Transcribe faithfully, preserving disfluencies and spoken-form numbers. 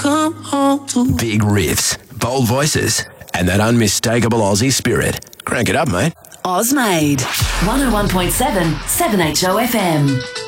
come home to. Big riffs, bold voices, and that unmistakable Aussie spirit. Crank it up, mate. Ozmade. one oh one point seven, seven H O F M.